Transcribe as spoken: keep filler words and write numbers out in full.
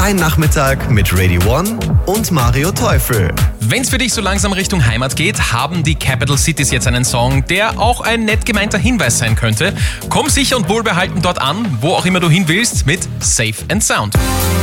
Dein Nachmittag mit Radio One und Mario Teufel. Wenn's für dich so langsam Richtung Heimat geht, haben die Capital Cities jetzt einen Song, der auch ein nett gemeinter Hinweis sein könnte. Komm sicher und wohlbehalten dort an, wo auch immer du hin willst, mit Safe and Sound.